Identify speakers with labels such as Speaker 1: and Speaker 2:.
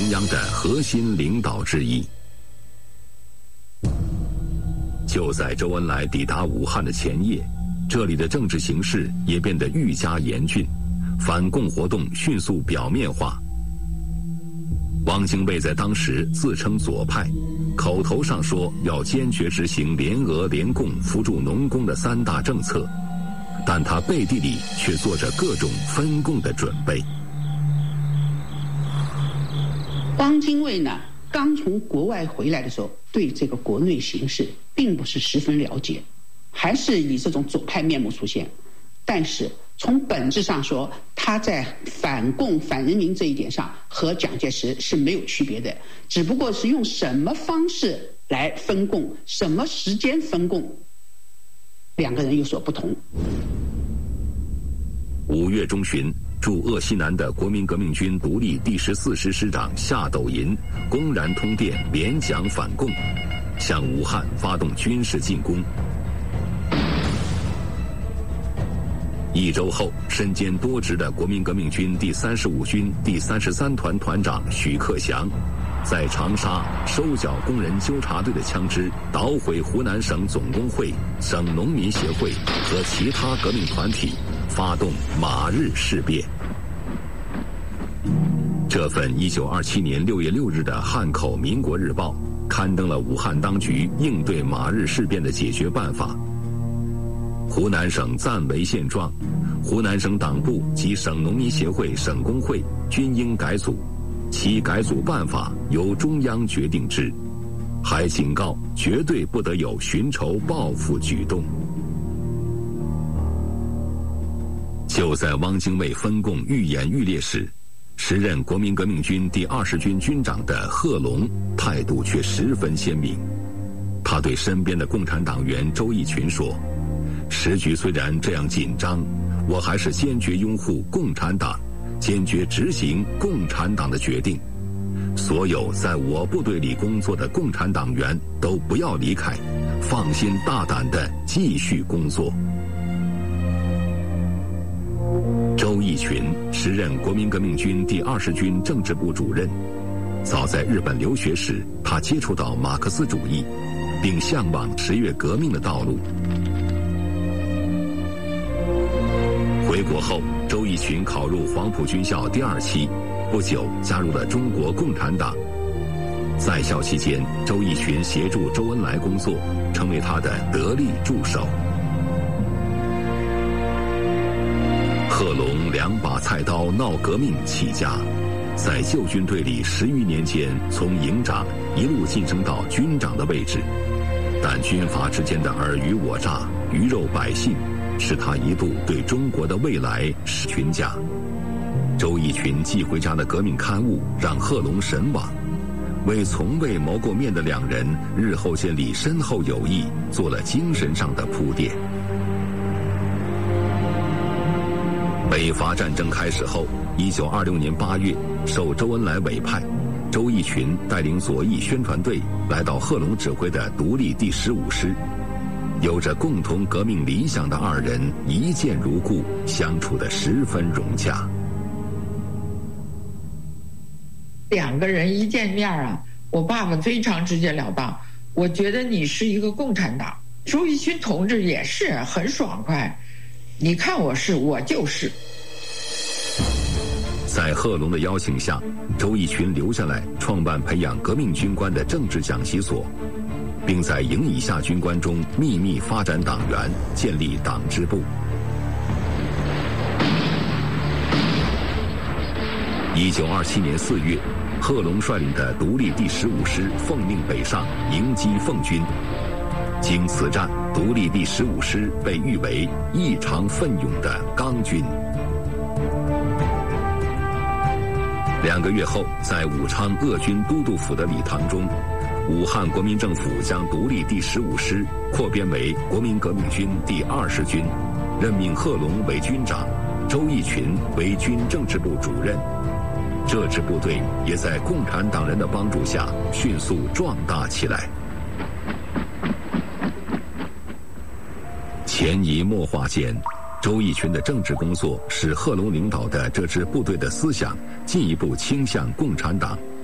Speaker 1: 中央的核心领导之一。就在周恩来抵达武汉的前夜，这里的政治形势也变得愈加严峻，反共活动迅速表面化。汪精卫在当时自称左派，口头上说要坚决执行联俄联共扶助农工的3大政策，但他背地里却做着各种分共的准备。
Speaker 2: 汪精卫呢，刚从国外回来的时候，对这个国内形势并不是十分了解，还是以这种左派面目出现。但是从本质上说，他在反共反人民这一点上和蒋介石是没有区别的，只不过是用什么方式来分共，什么时间分共，两个人有所不同。
Speaker 1: 5月中旬，驻鄂西南的国民革命军独立第14师师长夏斗寅公然通电联蒋反共，向武汉发动军事进攻。1周后，身兼多职的国民革命军第35军第33团团长许克祥，在长沙收缴工人纠察队的枪支，捣毁湖南省总工会、省农民协会和其他革命团体，发动马日事变。这份1927年6月6日的汉口《民国日报》刊登了武汉当局应对马日事变的解决办法。湖南省暂为现状，湖南省党部及省农民协会、省工会均应改组，其改组办法由中央决定之，还警告绝对不得有寻仇报复举动。就在汪精卫分共愈演愈烈时，时任国民革命军第20军军长的贺龙态度却十分鲜明。他对身边的共产党员周逸群说，时局虽然这样紧张，我还是坚决拥护共产党，坚决执行共产党的决定。所有在我部队里工作的共产党员都不要离开，放心大胆地继续工作。周逸群时任国民革命军第20军政治部主任，早在日本留学时，他接触到马克思主义，并向往十月革命的道路。回国后，周逸群考入黄埔军校第2期，不久加入了中国共产党。在校期间，周逸群协助周恩来工作，成为他的得力助手。贺龙2把菜刀闹革命起家，在旧军队里10余年间，从营长一路晋升到军长的位置，但军阀之间的尔虞我诈、鱼肉百姓，使他一度对中国的未来失群架。周逸群寄回家的革命刊物让贺龙神往，为从未谋过面的两人日后建立深厚友谊做了精神上的铺垫。北伐战争开始后，1926年8月，受周恩来委派，周逸群带领左翼宣传队来到贺龙指挥的独立第15师。有着共同革命理想的二人一见如故，相处得十分融洽。
Speaker 3: 两个人一见面啊，我爸爸非常直截了当，我觉得你是一个共产党。周逸群同志也是很爽快，你看我是，我就是。
Speaker 1: 在贺龙的邀请下，周逸群留下来创办培养革命军官的政治讲习所，并在营以下军官中秘密发展党员，建立党支部。1927年4月，贺龙率领的独立第15师奉命北上迎击奉军。经此战，独立第15师被誉为异常奋勇的刚军。2个月后，在武昌鄂军都督府的礼堂中，武汉国民政府将独立第15师扩编为国民革命军第20军，任命贺龙为军长，周逸群为军政治部主任。这支部队也在共产党人的帮助下迅速壮大起来。潜移默化间，周逸群的政治工作使贺龙领导的这支部队的思想进一步倾向共产党。